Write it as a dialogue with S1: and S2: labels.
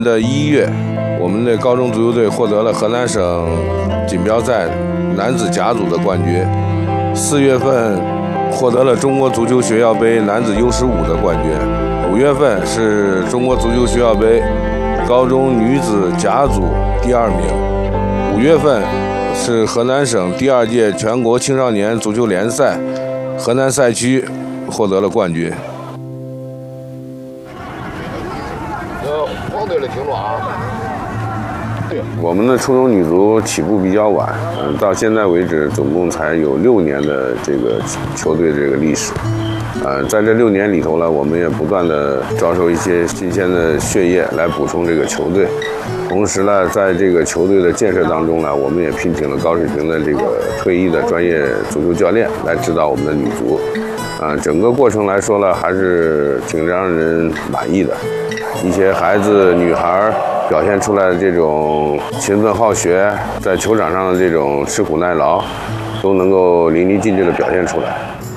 S1: 的1月，我们的高中足球队获得了河南省锦标赛男子甲组的冠军。4月份获得了中国足球学校杯男子 U15的冠军。5月份是中国足球学校杯高中女子甲组第2名。5月份是河南省第2届全国青少年足球联赛河南赛区获得了冠军。
S2: 黄队的听着啊。
S1: 我们的初中女足起步比较晚，到现在为止总共才有6年的这个球队这个历史。在这6年里头呢，我们也不断的招收一些新鲜的血液来补充这个球队。同时呢，在这个球队的建设当中呢，我们也聘请了高水平的这个退役的专业足球教练来指导我们的女足。整个过程来说呢，还是挺让人满意的。一些孩子、女孩表现出来的这种勤奋好学，在球场上的这种吃苦耐劳，都能够淋漓尽致地表现出来。